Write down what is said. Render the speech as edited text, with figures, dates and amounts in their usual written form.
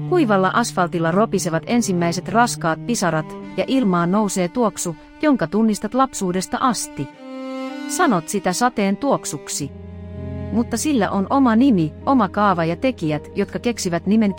Kuivalla asfaltilla ropisevat ensimmäiset raskaat pisarat ja ilmaan nousee tuoksu, jonka tunnistat lapsuudesta asti. Sanot sitä sateen tuoksuksi. Mutta sillä on oma nimi, oma kaava ja tekijät, jotka keksivät nimen